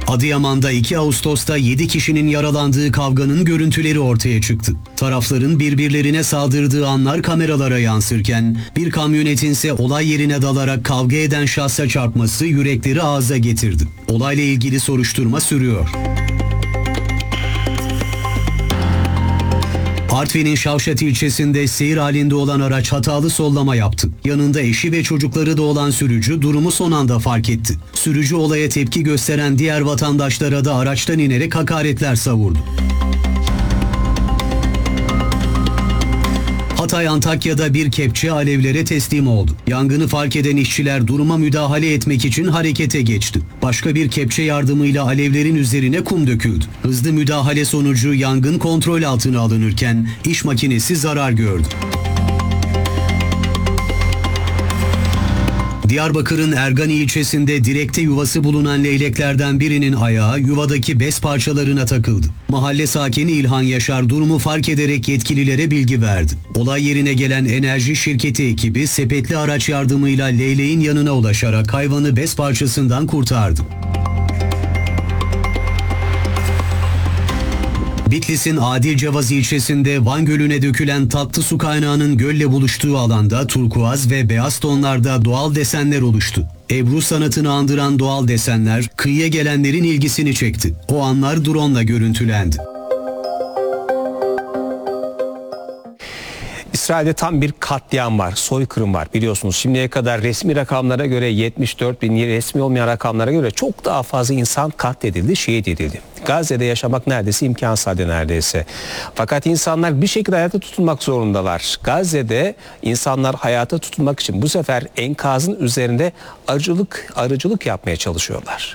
Adıyaman'da 2 Ağustos'ta 7 kişinin yaralandığı kavganın görüntüleri ortaya çıktı. Tarafların birbirlerine saldırdığı anlar kameralara yansırken bir kamyonetin ise olay yerine dalarak kavga eden şahsa çarpması yürekleri ağza getirdi. Olayla ilgili soruşturma sürüyor. Artvin'in Şavşat ilçesinde seyir halinde olan araç hatalı sollama yaptı. Yanında eşi ve çocukları da olan sürücü durumu son anda fark etti. Sürücü olaya tepki gösteren diğer vatandaşlara da araçtan inerek hakaretler savurdu. Hatay Antakya'da bir kepçe alevlere teslim oldu. Yangını fark eden işçiler duruma müdahale etmek için harekete geçti. Başka bir kepçe yardımıyla alevlerin üzerine kum döküldü. Hızlı müdahale sonucu yangın kontrol altına alınırken iş makinesi zarar gördü. Diyarbakır'ın Ergani ilçesinde direkte yuvası bulunan leyleklerden birinin ayağı yuvadaki bez parçalarına takıldı. Mahalle sakini İlhan Yaşar durumu fark ederek yetkililere bilgi verdi. Olay yerine gelen enerji şirketi ekibi sepetli araç yardımıyla leyleğin yanına ulaşarak hayvanı bez parçasından kurtardı. Bitlis'in Adilcevaz ilçesinde Van Gölü'ne dökülen tatlı su kaynağının gölle buluştuğu alanda turkuaz ve beyaz tonlarda doğal desenler oluştu. Ebru sanatını andıran doğal desenler kıyıya gelenlerin ilgisini çekti. O anlar drone'la görüntülendi. İsrail'de tam bir katliam var, soykırım var biliyorsunuz. Şimdiye kadar resmi rakamlara göre 74 bin, resmi olmayan rakamlara göre çok daha fazla insan katledildi, şehit edildi. Gazze'de yaşamak neredeyse imkansız halde neredeyse. Fakat insanlar bir şekilde hayata tutunmak zorundalar. Gazze'de insanlar hayata tutunmak için bu sefer enkazın üzerinde arıcılık yapmaya çalışıyorlar.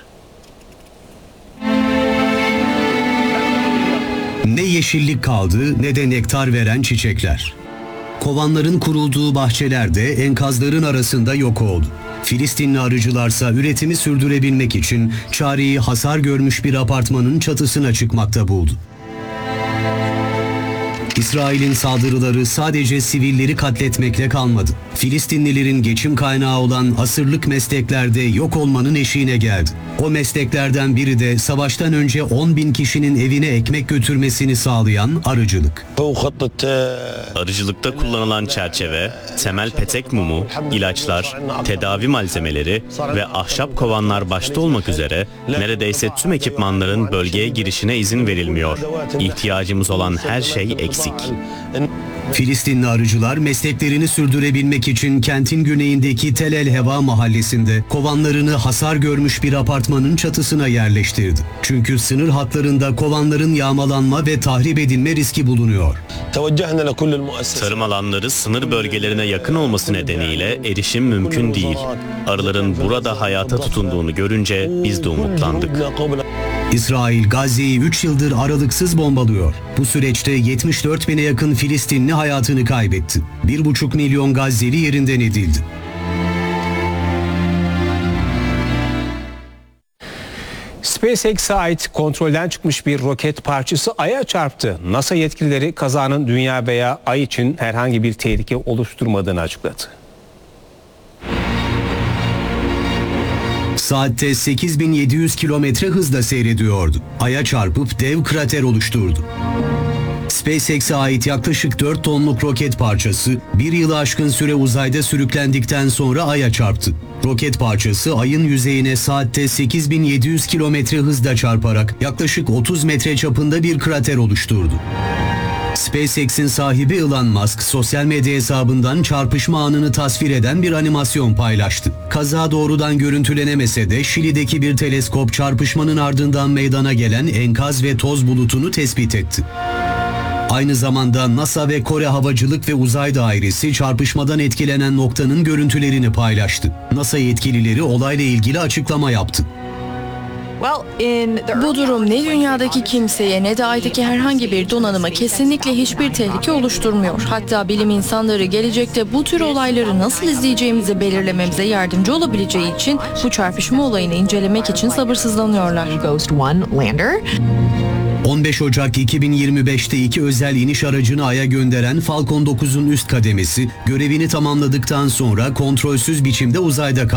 Ne yeşillik kaldı ne de nektar veren çiçekler. Kovanların kurulduğu bahçeler de enkazların arasında yok oldu. Filistinli arıcılarsa üretimi sürdürebilmek için çareyi hasar görmüş bir apartmanın çatısına çıkmakta buldu. İsrail'in saldırıları sadece sivilleri katletmekle kalmadı. Filistinlilerin geçim kaynağı olan asırlık mesleklerde yok olmanın eşiğine geldi. O mesleklerden biri de savaştan önce 10 bin kişinin evine ekmek götürmesini sağlayan arıcılık. Arıcılıkta kullanılan çerçeve, temel petek mumu, ilaçlar, tedavi malzemeleri ve ahşap kovanlar başta olmak üzere neredeyse tüm ekipmanların bölgeye girişine izin verilmiyor. İhtiyacımız olan her şey eksik. Filistinli arıcılar mesleklerini sürdürebilmek için kentin güneyindeki Tel El Heva mahallesinde kovanlarını hasar görmüş bir apartmanın çatısına yerleştirdi. Çünkü sınır hatlarında kovanların yağmalanma ve tahrip edilme riski bulunuyor. Tarım alanları sınır bölgelerine yakın olması nedeniyle erişim mümkün değil. Arıların burada hayata tutunduğunu görünce biz de umutlandık. İsrail Gazze'yi 3 yıldır aralıksız bombalıyor. Bu süreçte 74 bine yakın Filistinli hayatını kaybetti. 1,5 milyon Gazze'li yerinden edildi. SpaceX'e ait kontrolden çıkmış bir roket parçası Ay'a çarptı. NASA yetkilileri kazanın Dünya veya Ay için herhangi bir tehlike oluşturmadığını açıkladı. Saatte 8700 kilometre hızla seyrediyordu. Ay'a çarpıp dev krater oluşturdu. SpaceX'e ait yaklaşık 4 tonluk roket parçası bir yılı aşkın süre uzayda sürüklendikten sonra Ay'a çarptı. Roket parçası Ay'ın yüzeyine saatte 8700 kilometre hızla çarparak yaklaşık 30 metre çapında bir krater oluşturdu. SpaceX'in sahibi Elon Musk sosyal medya hesabından çarpışma anını tasvir eden bir animasyon paylaştı. Kaza doğrudan görüntülenemese de Şili'deki bir teleskop çarpışmanın ardından meydana gelen enkaz ve toz bulutunu tespit etti. Aynı zamanda NASA ve Kore Havacılık ve Uzay Dairesi çarpışmadan etkilenen noktanın görüntülerini paylaştı. NASA yetkilileri olayla ilgili açıklama yaptı. Bu durum ne dünyadaki kimseye ne de Ay'daki herhangi bir donanıma kesinlikle hiçbir tehlike oluşturmuyor. Hatta bilim insanları gelecekte bu tür olayları nasıl izleyeceğimizi belirlememize yardımcı olabileceği için bu çarpışma olayını incelemek için sabırsızlanıyorlar. 15 Ocak 2025'te 2 özel iniş aracını Ay'a gönderen Falcon 9'un üst kademesi görevini tamamladıktan sonra kontrolsüz biçimde uzayda kaldı.